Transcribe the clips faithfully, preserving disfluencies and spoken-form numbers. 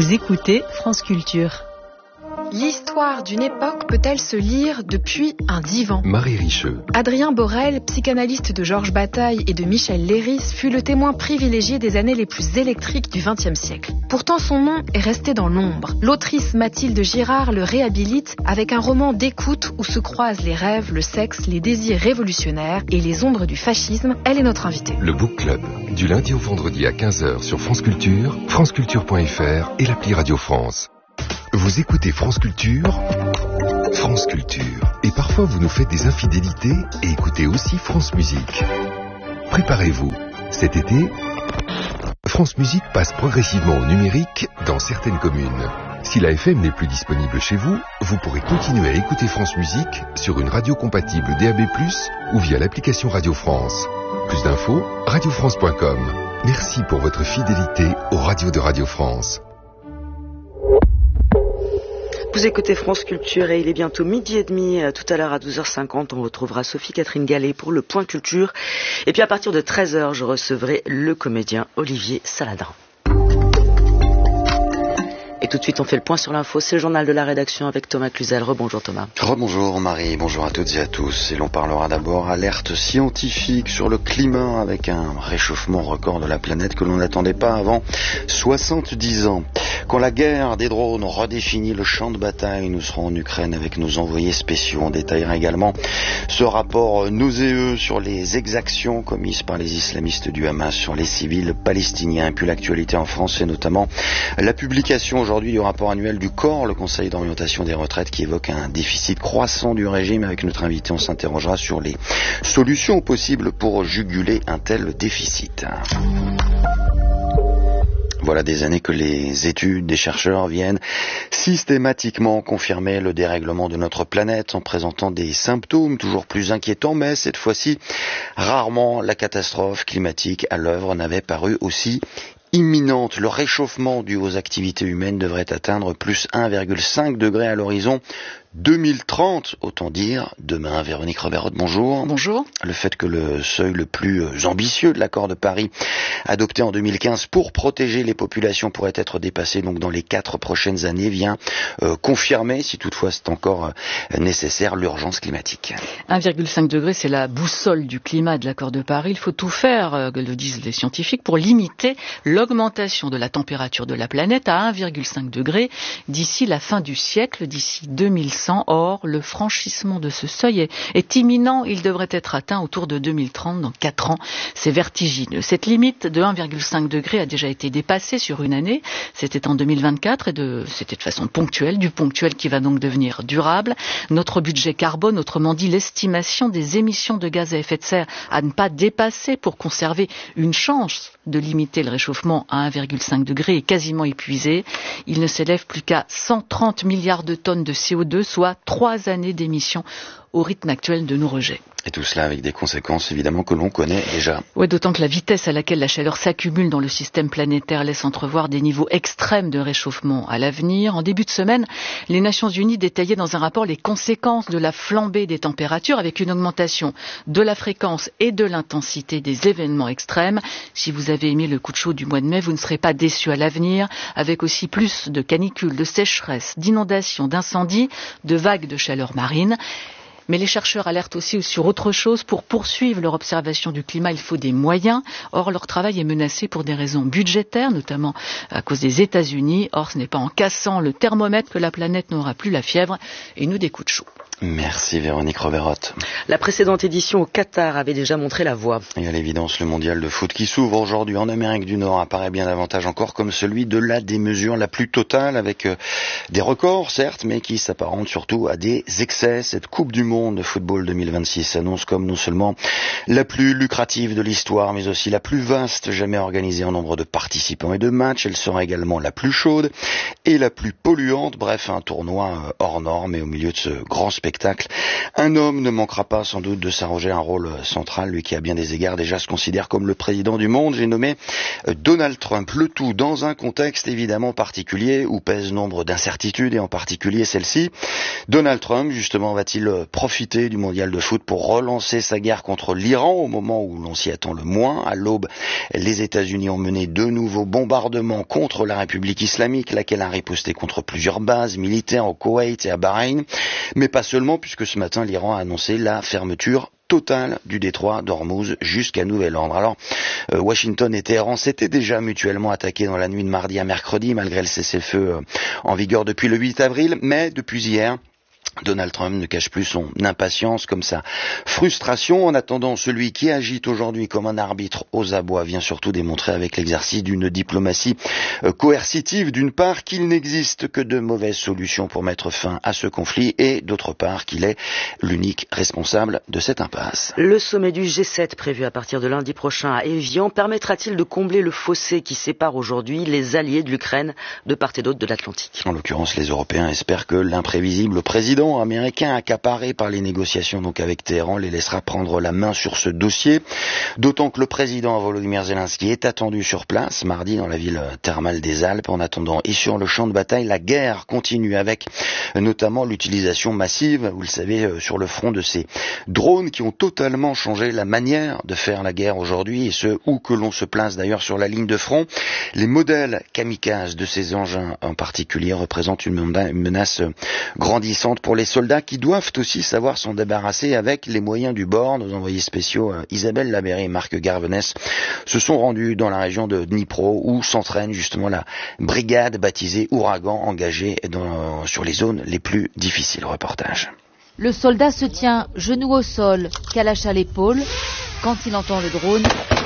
Vous écoutez France Culture. L'histoire d'une époque peut-elle se lire depuis un divan ? Marie Richeux. Adrien Borel, psychanalyste de Georges Bataille et de Michel Leiris, fut le témoin privilégié des années les plus électriques du vingtième siècle. Pourtant, son nom est resté dans l'ombre. L'autrice Mathilde Girard le réhabilite avec un roman d'écoute où se croisent les rêves, le sexe, les désirs révolutionnaires et les ombres du fascisme. Elle est notre invitée. Le Book Club, du lundi au vendredi à quinze heures sur France Culture, franceculture point f r et l'appli Radio France. Vous écoutez France Culture, France Culture. Et parfois vous nous faites des infidélités et écoutez aussi France Musique. Préparez-vous, cet été, France Musique passe progressivement au numérique dans certaines communes. Si la F M n'est plus disponible chez vous, vous pourrez continuer à écouter France Musique sur une radio compatible D A B plus, ou via l'application Radio France. Plus d'infos, radio france point com. Merci pour votre fidélité aux radios de Radio France. Vous écoutez France Culture et il est bientôt midi et demi. Tout à l'heure à douze heures cinquante, on retrouvera Sophie-Catherine Gallet pour le Point Culture. Et puis à partir de treize heures, je recevrai le comédien Olivier Saladin. Et tout de suite, on fait le point sur l'info. C'est le journal de la rédaction avec Thomas Cluzel. Rebonjour Thomas. Rebonjour Marie, bonjour à toutes et à tous. Et l'on parlera d'abord alerte scientifique sur le climat avec un réchauffement record de la planète que l'on n'attendait pas avant soixante-dix ans. Quand la guerre des drones redéfinit le champ de bataille, nous serons en Ukraine avec nos envoyés spéciaux. On détaillera également ce rapport nauséeux sur les exactions commises par les islamistes du Hamas sur les civils palestiniens. Et puis l'actualité en France, c'est notamment la publication aujourd'hui du rapport annuel du C O R, le Conseil d'orientation des retraites, qui évoque un déficit croissant du régime. Avec notre invité, on s'interrogera sur les solutions possibles pour juguler un tel déficit. Voilà des années que les études des chercheurs viennent systématiquement confirmer le dérèglement de notre planète en présentant des symptômes toujours plus inquiétants, mais cette fois-ci, rarement la catastrophe climatique à l'œuvre n'avait paru aussi imminente. Le réchauffement dû aux activités humaines devrait atteindre plus un virgule cinq degré à l'horizon deux mille trente, autant dire demain. Véronique Reberotte, bonjour. Bonjour. Le fait que le seuil le plus ambitieux de l'accord de Paris, adopté en deux mille quinze pour protéger les populations, pourrait être dépassé donc dans les quatre prochaines années, vient euh, confirmer, si toutefois c'est encore euh, nécessaire, l'urgence climatique. un virgule cinq degré, c'est la boussole du climat de l'accord de Paris. Il faut tout faire, euh, le disent les scientifiques, pour limiter l'augmentation de la température de la planète à un virgule cinq degré d'ici la fin du siècle, d'ici deux mille cent. Or, le franchissement de ce seuil est, est imminent. Il devrait être atteint autour de deux mille trente, dans quatre ans. C'est vertigineux. Cette limite de un virgule cinq degré a déjà été dépassée sur une année. C'était en deux mille vingt-quatre et de, c'était de façon ponctuelle, du ponctuel qui va donc devenir durable. Notre budget carbone, autrement dit l'estimation des émissions de gaz à effet de serre à ne pas dépasser pour conserver une chance de limiter le réchauffement à un virgule cinq degré, est quasiment épuisé. Il ne s'élève plus qu'à cent trente milliards de tonnes de C O deux, soit trois années d'émissions au rythme actuel de nos rejets. Et tout cela avec des conséquences évidemment que l'on connaît déjà. Ouais, d'autant que la vitesse à laquelle la chaleur s'accumule dans le système planétaire laisse entrevoir des niveaux extrêmes de réchauffement à l'avenir. En début de semaine, les Nations Unies détaillaient dans un rapport les conséquences de la flambée des températures avec une augmentation de la fréquence et de l'intensité des événements extrêmes. Si vous avez aimé le coup de chaud du mois de mai, vous ne serez pas déçus à l'avenir, avec aussi plus de canicules, de sécheresses, d'inondations, d'incendies, de vagues de chaleur marine. Mais les chercheurs alertent aussi sur autre chose. Pour poursuivre leur observation du climat, il faut des moyens. Or, leur travail est menacé pour des raisons budgétaires, notamment à cause des États-Unis. Or, ce n'est pas en cassant le thermomètre que la planète n'aura plus la fièvre et nous des coups de chaud. Merci Véronique Reberotte. La précédente édition au Qatar avait déjà montré la voie. Et à l'évidence, le mondial de foot qui s'ouvre aujourd'hui en Amérique du Nord apparaît bien davantage encore comme celui de la démesure la plus totale, avec euh, des records certes, mais qui s'apparentent surtout à des excès. Cette Coupe du Monde de football deux mille vingt-six s'annonce comme non seulement la plus lucrative de l'histoire, mais aussi la plus vaste jamais organisée en nombre de participants et de matchs. Elle sera également la plus chaude et la plus polluante. Bref, un tournoi hors norme et au milieu de ce grand spectacle. spectacle. Un homme ne manquera pas sans doute de s'arroger un rôle central, lui qui à bien des égards déjà se considère comme le président du monde. J'ai nommé Donald Trump, le tout dans un contexte évidemment particulier où pèsent nombre d'incertitudes et en particulier celle-ci. Donald Trump justement va-t-il profiter du mondial de foot pour relancer sa guerre contre l'Iran au moment où l'on s'y attend le moins? À l'aube, les États-Unis ont mené de nouveaux bombardements contre la République islamique, laquelle a riposté contre plusieurs bases militaires au Koweït et à Bahreïn, mais pas seulement, puisque ce matin l'Iran a annoncé la fermeture totale du détroit d'Ormuz jusqu'à nouvel ordre. Alors, euh, Washington et Téhéran s'étaient déjà mutuellement attaqués dans la nuit de mardi à mercredi, malgré le cessez-le-feu euh, en vigueur depuis le huit avril, mais depuis hier, Donald Trump ne cache plus son impatience comme sa frustration. En attendant, celui qui agite aujourd'hui comme un arbitre aux abois vient surtout démontrer avec l'exercice d'une diplomatie coercitive, d'une part qu'il n'existe que de mauvaises solutions pour mettre fin à ce conflit et d'autre part qu'il est l'unique responsable de cette impasse. Le sommet du G sept prévu à partir de lundi prochain à Évian permettra-t-il de combler le fossé qui sépare aujourd'hui les alliés de l'Ukraine de part et d'autre de l'Atlantique? En l'occurrence, les Européens espèrent que l'imprévisible président américain accaparé par les négociations donc avec Téhéran les laissera prendre la main sur ce dossier, d'autant que le président Volodymyr Zelensky est attendu sur place mardi dans la ville thermale des Alpes. En attendant, et sur le champ de bataille, la guerre continue avec notamment l'utilisation massive, vous le savez, sur le front de ces drones qui ont totalement changé la manière de faire la guerre aujourd'hui, et ce, où que l'on se place d'ailleurs sur la ligne de front. Les modèles kamikazes de ces engins en particulier représentent une menace grandissante pour les soldats qui doivent aussi savoir s'en débarrasser avec les moyens du bord. Nos envoyés spéciaux Isabelle Labéry et Marc Garvenès se sont rendus dans la région de Dnipro où s'entraîne justement la brigade baptisée Ouragan engagée dans, sur les zones les plus difficiles. Reportage. Le soldat se tient genou au sol, calache à l'épaule. Quand il entend le drone,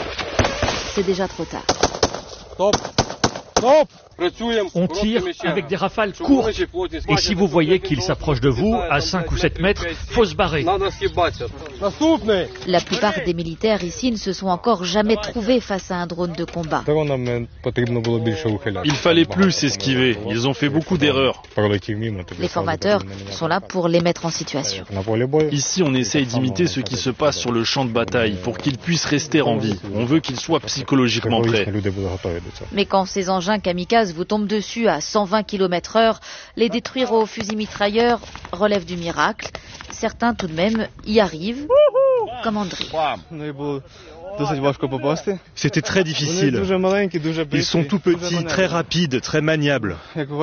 c'est déjà trop tard. Stop. Stop. On tire avec des rafales courtes. Et si vous voyez qu'il s'approche de vous, à cinq ou sept mètres, faut se barrer. La plupart des militaires ici ne se sont encore jamais trouvés face à un drone de combat. Il fallait plus esquiver. Ils ont fait beaucoup d'erreurs. Les formateurs sont là pour les mettre en situation. Ici, on essaye d'imiter ce qui se passe sur le champ de bataille pour qu'ils puissent rester en vie. On veut qu'ils soient psychologiquement prêts. Mais quand ces engins kamikazes vous tombent dessus à cent vingt kilomètres heure, les détruire au fusil mitrailleur relève du miracle. Certains tout de même y arrivent, comme André. C'était très difficile. Ils sont tout petits, très rapides, très maniables.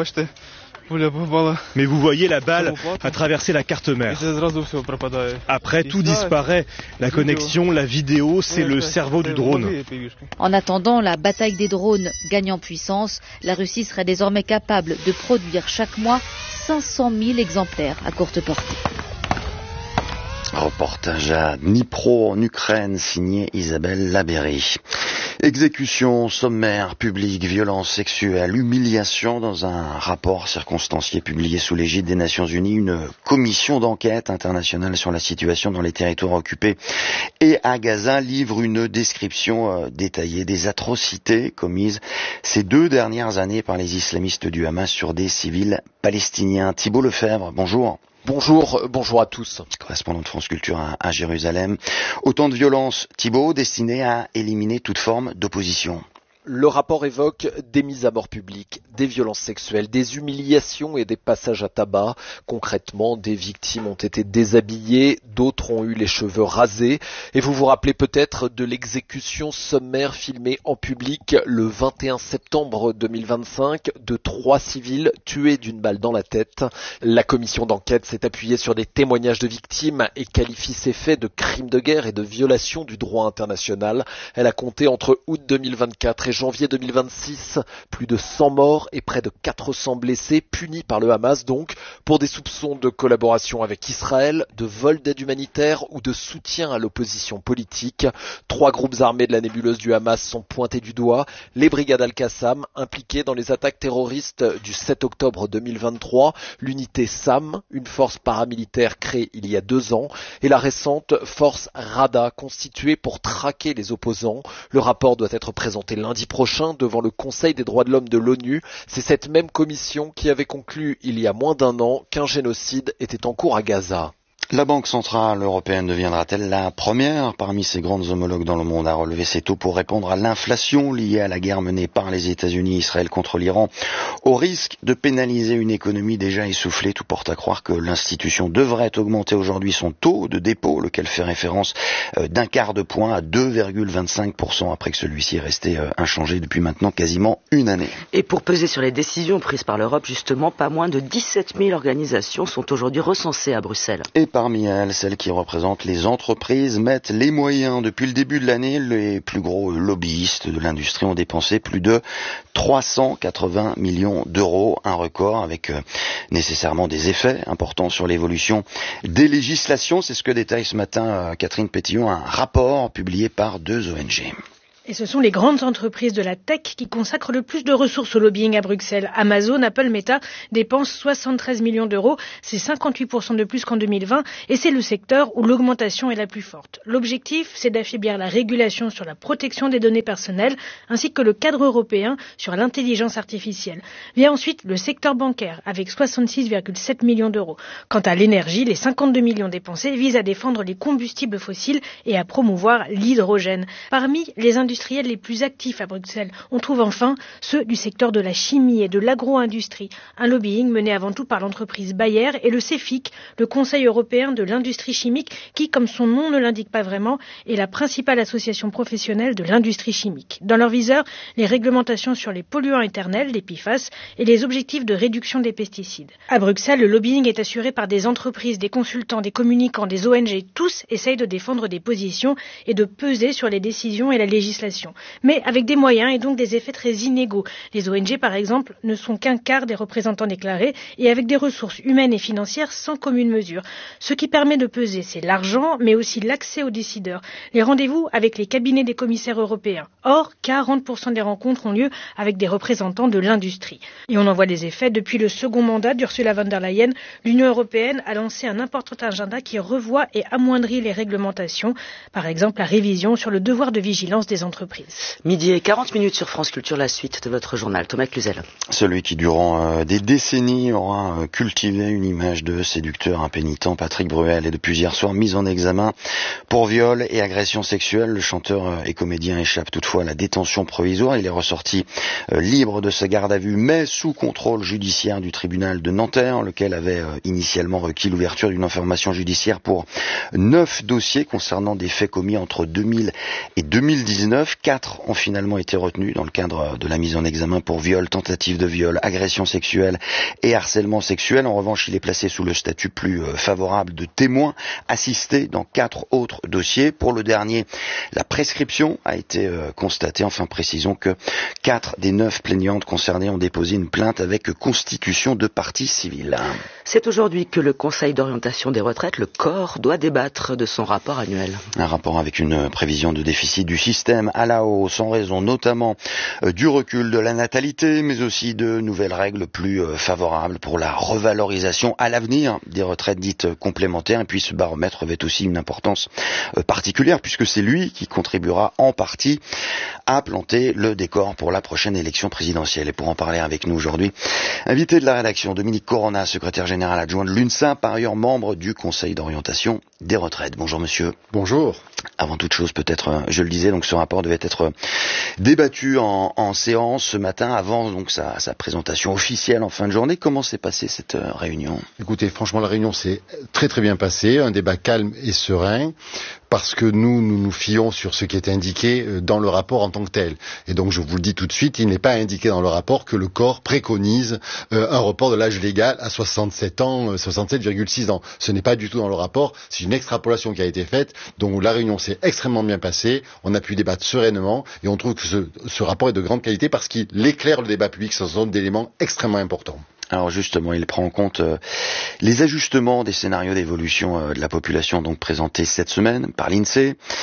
Mais vous voyez, la balle a traversé la carte mère. Après, tout disparaît. La connexion, la vidéo, c'est le cerveau du drone. En attendant la bataille des drones gagne en puissance, la Russie serait désormais capable de produire chaque mois cinq cent mille exemplaires à courte portée. Reportage à Dnipro en Ukraine, signé Isabelle Labéry. Exécution sommaire, publique, violence sexuelle, humiliation. Dans un rapport circonstancié publié sous l'égide des Nations Unies, une commission d'enquête internationale sur la situation dans les territoires occupés et à Gaza livre une description détaillée des atrocités commises ces deux dernières années par les islamistes du Hamas sur des civils palestiniens. Thibault Lefebvre, bonjour. Bonjour, bonjour à tous. Correspondant de France Culture à, à Jérusalem. Autant de violences, Thibault, destinées à éliminer toute forme d'opposition. Le rapport évoque des mises à mort publiques, des violences sexuelles, des humiliations et des passages à tabac. Concrètement, des victimes ont été déshabillées, d'autres ont eu les cheveux rasés. Et vous vous rappelez peut-être de l'exécution sommaire filmée en public le vingt et un septembre deux mille vingt-cinq de trois civils tués d'une balle dans la tête. La commission d'enquête s'est appuyée sur des témoignages de victimes et qualifie ces faits de crimes de guerre et de violation du droit international. Elle a compté entre août deux mille vingt-quatre et janvier deux mille vingt-six, plus de cent morts et près de quatre cents blessés, punis par le Hamas donc, pour des soupçons de collaboration avec Israël, de vol d'aide humanitaire ou de soutien à l'opposition politique. Trois groupes armés de la nébuleuse du Hamas sont pointés du doigt. Les brigades Al-Qassam, impliquées dans les attaques terroristes du sept octobre deux mille vingt-trois, l'unité SAM, une force paramilitaire créée il y a deux ans, et la récente force Rada, constituée pour traquer les opposants. Le rapport doit être présenté lundi mardi prochain devant le Conseil des droits de l'homme de l'ONU. C'est cette même commission qui avait conclu il y a moins d'un an qu'un génocide était en cours à Gaza. La Banque centrale européenne deviendra-t-elle la première parmi ses grandes homologues dans le monde à relever ses taux pour répondre à l'inflation liée à la guerre menée par les États-Unis et Israël contre l'Iran, au risque de pénaliser une économie déjà essoufflée? Tout porte à croire que l'institution devrait augmenter aujourd'hui son taux de dépôt, lequel fait référence d'un quart de point à deux virgule vingt-cinq pour cent après que celui-ci est resté inchangé depuis maintenant quasiment une année. Et pour peser sur les décisions prises par l'Europe, justement, pas moins de dix-sept mille organisations sont aujourd'hui recensées à Bruxelles. Et parmi elles, celles qui représentent les entreprises mettent les moyens. Depuis le début de l'année, les plus gros lobbyistes de l'industrie ont dépensé plus de trois cent quatre-vingts millions d'euros, un record avec euh, nécessairement des effets importants sur l'évolution des législations. C'est ce que détaille ce matin euh, Catherine Pétillon, un rapport publié par deux O N G. Et ce sont les grandes entreprises de la tech qui consacrent le plus de ressources au lobbying à Bruxelles. Amazon, Apple, Meta dépensent soixante-treize millions d'euros, c'est cinquante-huit pour cent de plus qu'en deux mille vingt, et c'est le secteur où l'augmentation est la plus forte. L'objectif, c'est d'affaiblir la régulation sur la protection des données personnelles, ainsi que le cadre européen sur l'intelligence artificielle. Vient ensuite le secteur bancaire, avec soixante-six virgule sept millions d'euros. Quant à l'énergie, les cinquante-deux millions dépensés visent à défendre les combustibles fossiles et à promouvoir l'hydrogène. Parmi les industriels les plus actifs à Bruxelles, on trouve enfin ceux du secteur de la chimie et de l'agro-industrie. Un lobbying mené avant tout par l'entreprise Bayer et le CEFIC, le Conseil européen de l'industrie chimique, qui, comme son nom ne l'indique pas vraiment, est la principale association professionnelle de l'industrie chimique. Dans leur viseur, les réglementations sur les polluants éternels, les P F A S, et les objectifs de réduction des pesticides. À Bruxelles, le lobbying est assuré par des entreprises, des consultants, des communicants, des O N G. Tous essayent de défendre des positions et de peser sur les décisions et la législation. Mais avec des moyens et donc des effets très inégaux. Les O N G, par exemple, ne sont qu'un quart des représentants déclarés et avec des ressources humaines et financières sans commune mesure. Ce qui permet de peser, c'est l'argent, mais aussi l'accès aux décideurs. Les rendez-vous avec les cabinets des commissaires européens. Or, quarante pour cent des rencontres ont lieu avec des représentants de l'industrie. Et on en voit les effets. Depuis le second mandat d'Ursula von der Leyen, l'Union européenne a lancé un important agenda qui revoit et amoindrit les réglementations. Par exemple, la révision sur le devoir de vigilance des entreprises. Midi et quarante minutes sur France Culture, la suite de votre journal. Thomas Cluzel. Celui qui, durant euh, des décennies, aura euh, cultivé une image de séducteur impénitent, Patrick Bruel, est depuis hier soir mis en examen pour viol et agression sexuelle. Le chanteur euh, et comédien échappe toutefois à la détention provisoire. Il est ressorti euh, libre de sa garde à vue, mais sous contrôle judiciaire du tribunal de Nanterre, lequel avait euh, initialement requis l'ouverture d'une information judiciaire pour neuf dossiers concernant des faits commis entre deux mille et deux mille dix-neuf. Quatre ont finalement été retenus dans le cadre de la mise en examen pour viol, tentative de viol, agression sexuelle et harcèlement sexuel. En revanche, il est placé sous le statut plus favorable de témoin assisté dans quatre autres dossiers. Pour le dernier, la prescription a été constatée. Enfin, précisons que quatre des neuf plaignantes concernées ont déposé une plainte avec constitution de partie civile. C'est aujourd'hui que le Conseil d'orientation des retraites, le C O R, doit débattre de son rapport annuel. Un rapport avec une prévision de déficit du système à la hausse en raison notamment euh, du recul de la natalité, mais aussi de nouvelles règles plus euh, favorables pour la revalorisation à l'avenir des retraites dites complémentaires. Et puis ce baromètre revêt aussi une importance euh, particulière puisque c'est lui qui contribuera en partie à planter le décor pour la prochaine élection présidentielle. Et pour en parler avec nous aujourd'hui, invité de la rédaction, Dominique Corona, secrétaire général adjoint de l'UNSA, par ailleurs membre du Conseil d'orientation des retraites. Bonjour monsieur. Bonjour. Avant toute chose, peut-être, je le disais, donc ce rapport devait être débattu en, en séance ce matin, avant donc sa, sa présentation officielle en fin de journée. Comment s'est passée cette euh, réunion ? Écoutez, franchement, la réunion s'est très très bien passée, un débat calme et serein, parce que nous, nous nous fions sur ce qui est indiqué dans le rapport en tant que tel. Et donc, je vous le dis tout de suite, il n'est pas indiqué dans le rapport que le corps préconise euh, un report de l'âge légal à soixante-sept ans, soixante-sept virgule six ans. Ce n'est pas du tout dans le rapport, c'est une extrapolation qui a été faite, donc la réunion s'est extrêmement bien passée, on a pu débattre sereinement, et on trouve que ce, ce rapport est de grande qualité parce qu'il éclaire le débat public sur un certain nombre d'éléments extrêmement importants. Alors justement, il prend en compte euh, les ajustements des scénarios d'évolution euh, de la population donc présentés cette semaine par l'INSEE.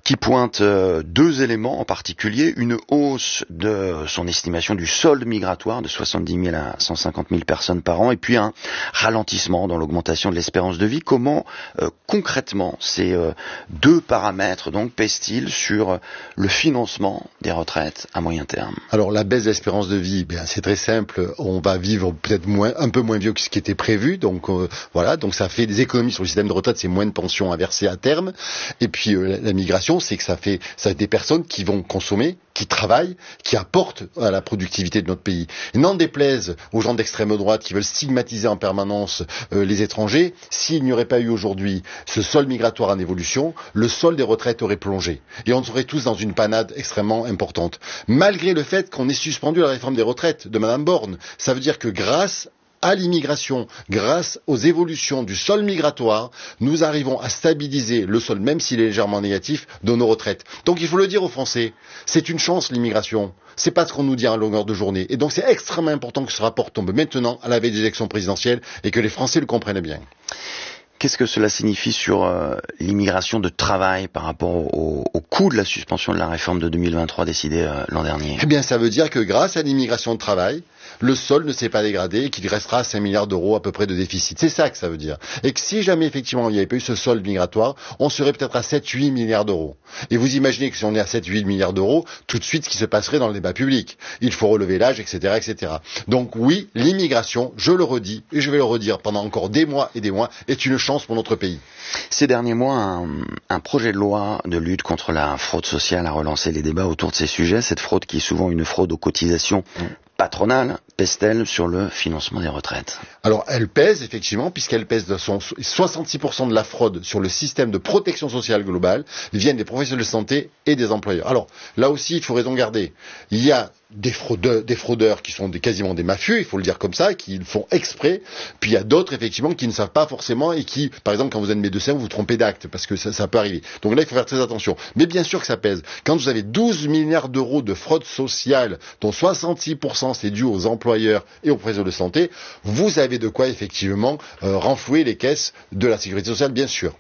qui pointe euh, deux éléments en particulier, une hausse de son estimation du solde migratoire de soixante-dix mille à cent cinquante mille personnes par an, et puis un ralentissement dans l'augmentation de l'espérance de vie. Comment euh, concrètement ces euh, deux paramètres donc pèsent-ils sur le financement des retraites à moyen terme? Alors la baisse de l'espérance de vie, bien c'est très simple, on va vivre peut-être moins, un peu moins vieux que ce qui était prévu, donc euh, voilà, donc ça fait des économies sur le système de retraite, c'est moins de pensions à verser à terme. Et puis euh, la, la migration, c'est que ça fait, ça fait des personnes qui vont consommer, qui travaillent, qui apportent à la productivité de notre pays. Et n'en déplaise aux gens d'extrême droite qui veulent stigmatiser en permanence euh, les étrangers, s'il n'y aurait pas eu aujourd'hui ce solde migratoire en évolution, le solde des retraites aurait plongé. Et on serait tous dans une panade extrêmement importante. Malgré le fait qu'on ait suspendu la réforme des retraites de Madame Borne, ça veut dire que grâce à l'immigration, grâce aux évolutions du solde migratoire, nous arrivons à stabiliser le solde, même s'il est légèrement négatif, de nos retraites. Donc il faut le dire aux Français, c'est une chance l'immigration, c'est pas ce qu'on nous dit à longueur de journée. Et donc c'est extrêmement important que ce rapport tombe maintenant à la veille des élections présidentielles et que les Français le comprennent bien. Qu'est-ce que cela signifie sur euh, l'immigration de travail par rapport au, au coût de la suspension de la réforme de deux mille vingt-trois décidée euh, l'an dernier? Eh bien, ça veut dire que grâce à l'immigration de travail, le solde ne s'est pas dégradé et qu'il restera cinq milliards d'euros à peu près de déficit. C'est ça que ça veut dire. Et que si jamais effectivement il n'y avait pas eu ce solde migratoire, on serait peut-être à sept à huit milliards d'euros. Et vous imaginez que si on est à sept à huit milliards d'euros, tout de suite ce qui se passerait dans le débat public. Il faut relever l'âge, et cetera, et cetera. Donc oui, l'immigration, je le redis, et je vais le redire pendant encore des mois et des mois, est une chance pour notre pays. Ces derniers mois, un, un projet de loi de lutte contre la fraude sociale a relancé les débats autour de ces sujets. Cette fraude qui est souvent une fraude aux cotisations patronales, pèse-t-elle sur le financement des retraites? Alors elle pèse effectivement, puisqu'elle pèse de son soixante-six pour cent de la fraude sur le système de protection sociale globale viennent des professionnels de santé et des employeurs. Alors là aussi il faut raison garder. Il y a des fraudeurs, des fraudeurs qui sont des, quasiment des mafieux, il faut le dire comme ça, qui le font exprès. Puis il y a d'autres effectivement qui ne savent pas forcément et qui, par exemple, quand vous êtes médecin, vous vous trompez d'acte parce que ça, ça peut arriver. Donc là il faut faire très attention. Mais bien sûr que ça pèse. Quand vous avez douze milliards d'euros de fraude sociale, dont soixante-six pour cent c'est dû aux employeurs et aux professionnels de santé, vous avez de quoi effectivement euh, renflouer les caisses de la sécurité sociale, bien sûr.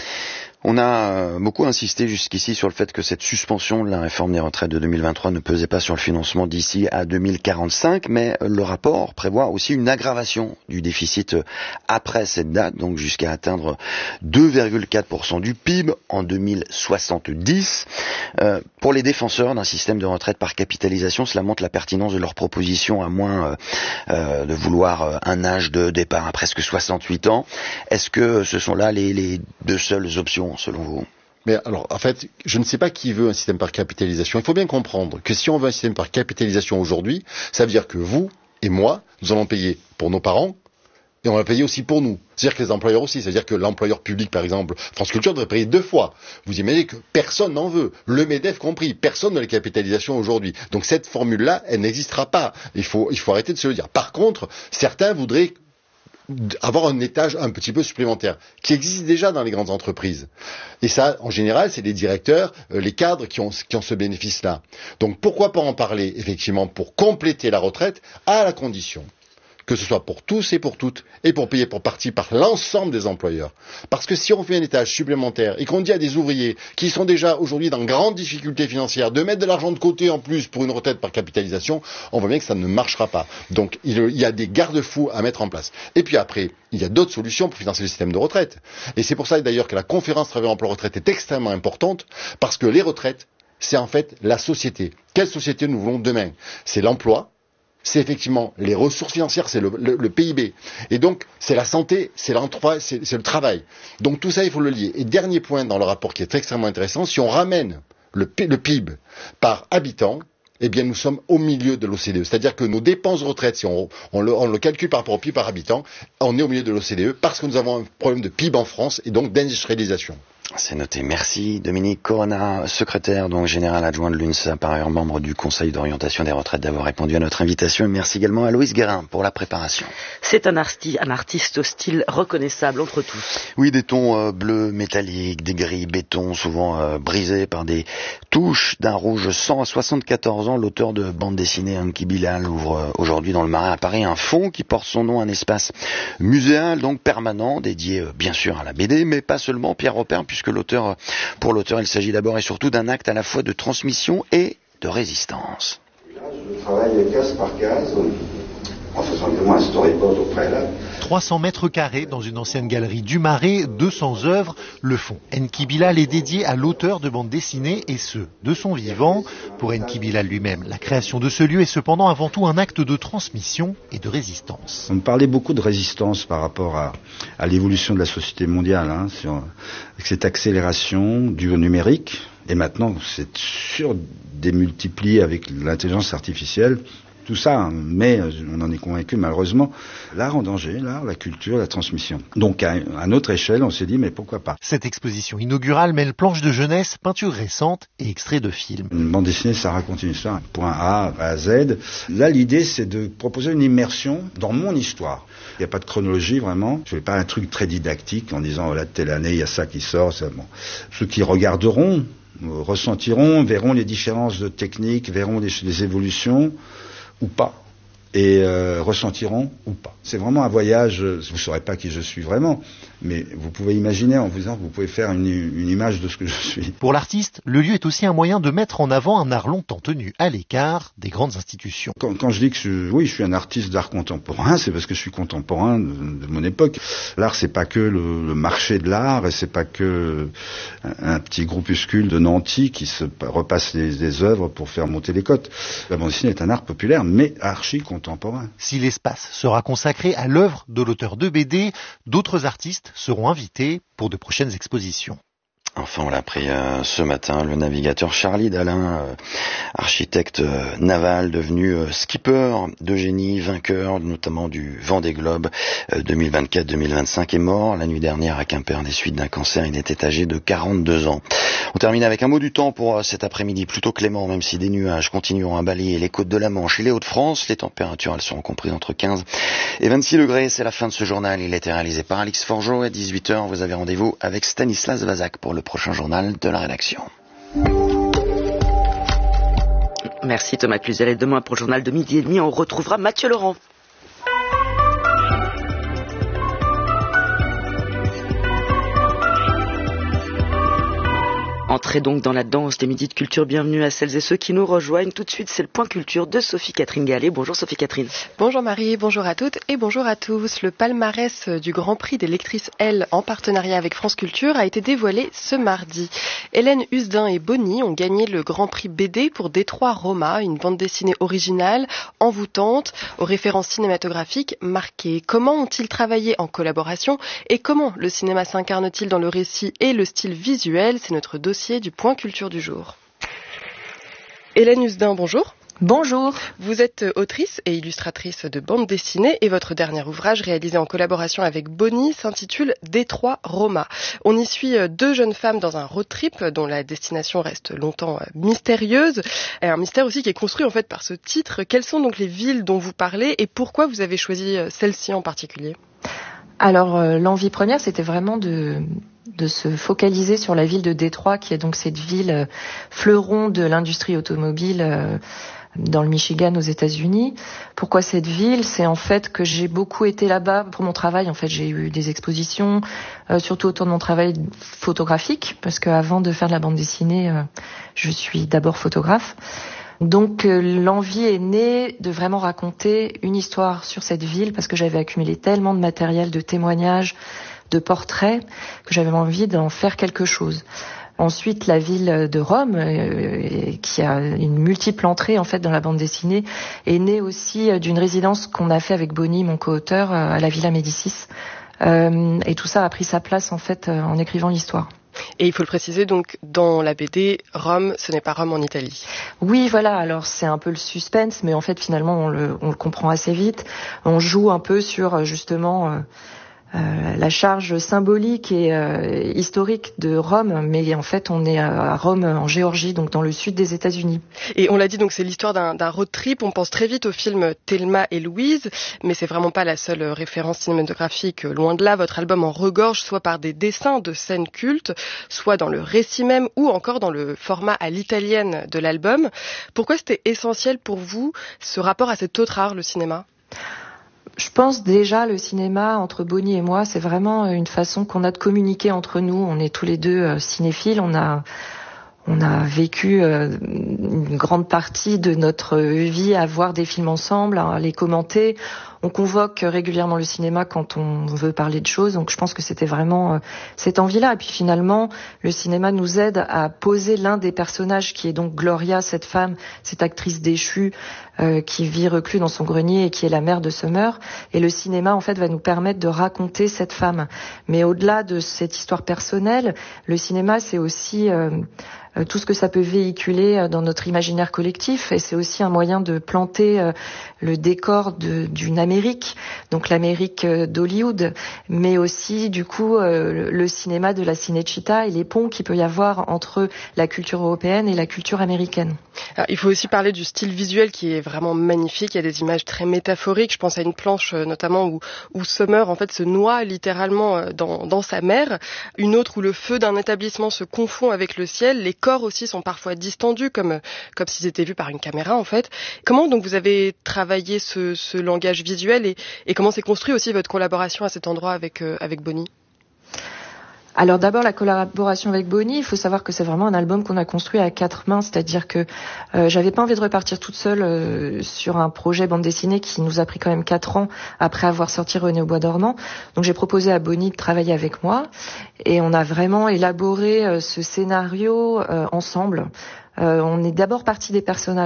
On a beaucoup insisté jusqu'ici sur le fait que cette suspension de la réforme des retraites de deux mille vingt-trois ne pesait pas sur le financement d'ici à deux mille quarante-cinq, mais le rapport prévoit aussi une aggravation du déficit après cette date, donc jusqu'à atteindre deux virgule quatre pour cent du P I B en deux mille soixante-dix. Euh, pour les défenseurs d'un système de retraite par capitalisation, cela montre la pertinence de leur proposition, à moins euh, de vouloir un âge de départ à presque soixante-huit ans. Est-ce que ce sont là les, les deux seules options selon vous? Mais alors, en fait, je ne sais pas qui veut un système par capitalisation. Il faut bien comprendre que si on veut un système par capitalisation aujourd'hui, ça veut dire que vous et moi, nous allons payer pour nos parents et on va payer aussi pour nous. C'est-à-dire que les employeurs aussi, c'est-à-dire que l'employeur public, par exemple, France Culture devrait payer deux fois. Vous imaginez que personne n'en veut, le MEDEF compris, personne ne la capitalisation aujourd'hui. Donc cette formule-là, elle n'existera pas. Il faut, il faut arrêter de se le dire. Par contre, certains voudraient avoir un étage un petit peu supplémentaire, qui existe déjà dans les grandes entreprises. Et ça, en général, c'est les directeurs, euh, les cadres qui ont, qui ont ce bénéfice-là. Donc pourquoi pas en parler, effectivement, pour compléter la retraite, à la condition que ce soit pour tous et pour toutes, et pour payer pour partie par l'ensemble des employeurs. Parce que si on fait un étage supplémentaire et qu'on dit à des ouvriers qui sont déjà aujourd'hui dans grandes difficultés financières de mettre de l'argent de côté en plus pour une retraite par capitalisation, on voit bien que ça ne marchera pas. Donc il y a des garde-fous à mettre en place. Et puis après, il y a d'autres solutions pour financer le système de retraite. Et c'est pour ça d'ailleurs que la conférence travail emploi retraite est extrêmement importante, parce que les retraites, c'est en fait la société. Quelle société nous voulons demain? C'est l'emploi, c'est effectivement les ressources financières, c'est le, le, le P I B. Et donc, c'est la santé, c'est l'emploi, c'est, c'est le travail. Donc tout ça, il faut le lier. Et dernier point dans le rapport qui est extrêmement intéressant, si on ramène le, le P I B par habitant, eh bien nous sommes au milieu de l'O C D E. C'est-à-dire que nos dépenses de retraite, si on, on, le, on le calcule par rapport au P I B par habitant, on est au milieu de l'O C D E parce que nous avons un problème de P I B en France et donc d'industrialisation. C'est noté. Merci Dominique Corona, secrétaire donc général adjoint de l'UNSA, par ailleurs membre du Conseil d'orientation des retraites, d'avoir répondu à notre invitation. Et merci également à Louise Guérin pour la préparation. C'est un, arti- un artiste au style reconnaissable entre tous. Oui, des tons euh, bleus métalliques, des gris béton, souvent euh, brisés par des touches d'un rouge sang. À soixante-quatorze ans, l'auteur de bande dessinée Anki Bilal ouvre euh, aujourd'hui dans le Marais à Paris un fonds qui porte son nom, un espace muséal donc permanent, dédié euh, bien sûr à la B D, mais pas seulement. Pierre Robert, puisque puisque l'auteur, pour l'auteur, il s'agit d'abord et surtout d'un acte à la fois de transmission et de résistance. Là, je travaille case par case, en faisant évidemment un storyboard au préalable. trois cents mètres carrés dans une ancienne galerie du Marais, deux cents œuvres. Le fonds Enki Bilal est dédié à l'auteur de bande dessinée et ce, de son vivant. Pour Enki Bilal lui-même, la création de ce lieu est cependant avant tout un acte de transmission et de résistance. On parlait beaucoup de résistance par rapport à, à l'évolution de la société mondiale, hein, sur, avec cette accélération due au numérique. Et maintenant, c'est surdémultiplié avec l'intelligence artificielle. Tout ça, mais on en est convaincu malheureusement, l'art en danger, l'art, la culture, la transmission. Donc à, à notre échelle, on s'est dit mais pourquoi pas. Cette exposition inaugurale mêle planches de jeunesse, peintures récentes et extraits de films. Une bande dessinée, ça raconte une histoire, point A à Z. Là, l'idée, c'est de proposer une immersion dans mon histoire. Il n'y a pas de chronologie vraiment. Je ne fais pas un truc très didactique en disant voilà, telle année, il y a ça qui sort. Ça, bon. Ceux qui regarderont, ressentiront, verront les différences de technique, verront les, les évolutions. Ou pas, et euh, ressentiront ou pas. C'est vraiment un voyage, vous ne saurez pas qui je suis vraiment, mais vous pouvez imaginer en vous disant que vous pouvez faire une, une image de ce que je suis. Pour l'artiste, le lieu est aussi un moyen de mettre en avant un art longtemps tenu à l'écart des grandes institutions. Quand, quand je dis que je, oui, je suis un artiste d'art contemporain, c'est parce que je suis contemporain de, de mon époque. L'art, c'est pas que le, le marché de l'art, et c'est pas que un, un petit groupuscule de nantis qui se repasse les, les œuvres pour faire monter les cotes. La bande dessinée est un art populaire, mais archi contemporain. Si l'espace sera consacré à l'œuvre de l'auteur de B D, d'autres artistes seront invités pour de prochaines expositions. Enfin, on l'a appris euh, ce matin, le navigateur Charlie Dalin, euh, architecte euh, naval, devenu euh, skipper de génie, vainqueur notamment du Vendée Globe euh, deux mille vingt-quatre deux mille vingt-cinq, est mort la nuit dernière à Quimper des suites d'un cancer. Il était âgé de quarante-deux ans. On termine avec un mot du temps pour euh, cet après-midi, plutôt clément, même si des nuages continueront à balayer les côtes de la Manche et les Hauts-de-France. Les températures, elles seront comprises entre quinze et vingt-six degrés. C'est la fin de ce journal. Il a été réalisé par Alix Forgeot. À dix-huit heures, vous avez rendez-vous avec Stanislas Vazak pour le prochain journal de la rédaction. Merci Thomas Cluzel. Et demain pour le journal de midi et demi, on retrouvera Mathieu Laurent. Entrez donc dans la danse des midis de culture. Bienvenue à celles et ceux qui nous rejoignent. Tout de suite, c'est le point culture de Sophie-Catherine Gallet. Bonjour Sophie-Catherine. Bonjour Marie, bonjour à toutes et bonjour à tous. Le palmarès du Grand Prix des lectrices L en partenariat avec France Culture a été dévoilé ce mardi. Hélène Husdin et Bonny ont gagné le Grand Prix B D pour Détroit Roma, une bande dessinée originale, envoûtante, aux références cinématographiques marquées. Comment ont-ils travaillé en collaboration et comment le cinéma s'incarne-t-il dans le récit et le style visuel? C'est notre dossier du point culture du jour. Hélène Husdin, bonjour. Bonjour. Vous êtes autrice et illustratrice de bande dessinée et votre dernier ouvrage réalisé en collaboration avec Bonny s'intitule Détroit Roma. On y suit deux jeunes femmes dans un road trip dont la destination reste longtemps mystérieuse. Et un mystère aussi qui est construit en fait par ce titre. Quelles sont donc les villes dont vous parlez et pourquoi vous avez choisi celle-ci en particulier ? Alors euh, l'envie première, c'était vraiment de de se focaliser sur la ville de Détroit, qui est donc cette ville euh, fleuron de l'industrie automobile euh, dans le Michigan aux États-Unis. Pourquoi cette ville ? C'est en fait que j'ai beaucoup été là-bas pour mon travail. En fait, j'ai eu des expositions, euh, surtout autour de mon travail photographique, parce qu'avant de faire de la bande dessinée, euh, je suis d'abord photographe. Donc euh, l'envie est née de vraiment raconter une histoire sur cette ville, parce que j'avais accumulé tellement de matériel, de témoignages, de portraits, que j'avais envie d'en faire quelque chose. Ensuite, la ville de Rome, euh, qui a une multiple entrée en fait dans la bande dessinée, est née aussi d'une résidence qu'on a fait avec Bonny, mon co-auteur, à la Villa Médicis. Euh, et tout ça a pris sa place en fait en écrivant l'histoire. Et il faut le préciser, donc, dans la B D, Rome, ce n'est pas Rome en Italie. Oui, voilà, alors c'est un peu le suspense, mais en fait, finalement, on le, on le comprend assez vite. On joue un peu sur, justement, euh, euh, la charge symbolique et euh, historique de Rome, mais en fait, on est à Rome, en Géorgie, donc dans le sud des États-Unis. Et on l'a dit, donc, c'est l'histoire d'un, d'un road trip. On pense très vite au film Thelma et Louise, mais c'est vraiment pas la seule référence cinématographique. Loin de là, votre album en regorge soit par des dessins de scènes cultes, soit dans le récit même, ou encore dans le format à l'italienne de l'album. Pourquoi c'était essentiel pour vous, ce rapport à cet autre art, le cinéma ? Je pense déjà le cinéma entre Bonnie et moi, c'est vraiment une façon qu'on a de communiquer entre nous. On est tous les deux euh, cinéphiles, on a on a vécu euh, une grande partie de notre vie à voir des films ensemble, à les commenter. On convoque régulièrement le cinéma quand on veut parler de choses, donc je pense que c'était vraiment euh, cette envie-là. Et puis finalement, le cinéma nous aide à poser l'un des personnages qui est donc Gloria, cette femme, cette actrice déchue euh, qui vit reclus dans son grenier et qui est la mère de Summer. Et le cinéma, en fait, va nous permettre de raconter cette femme. Mais au-delà de cette histoire personnelle, le cinéma, c'est aussi euh, tout ce que ça peut véhiculer dans notre imaginaire collectif, et c'est aussi un moyen de planter euh, le décor de, d'une Amérique, donc l'Amérique d'Hollywood, mais aussi du coup euh, le cinéma de la Cinecittà et les ponts qu'il peut y avoir entre la culture européenne et la culture américaine. Alors, il faut aussi parler du style visuel qui est vraiment magnifique. Il y a des images très métaphoriques. Je pense à une planche notamment où, où Summer en fait se noie littéralement dans, dans sa mer. Une autre où le feu d'un établissement se confond avec le ciel. Les corps aussi sont parfois distendus comme comme s'ils étaient vus par une caméra en fait. Comment donc vous avez travaillé ce, ce langage visuel et, et comment s'est construit aussi votre collaboration à cet endroit avec euh, avec Bonnie? Alors d'abord la collaboration avec Bonnie, il faut savoir que c'est vraiment un album qu'on a construit à quatre mains, c'est-à-dire que euh, j'avais pas envie de repartir toute seule euh, sur un projet bande dessinée qui nous a pris quand même quatre ans après avoir sorti René au bois dormant. Donc j'ai proposé à Bonnie de travailler avec moi et on a vraiment élaboré euh, ce scénario euh, ensemble. Euh, on est d'abord parti des personnages.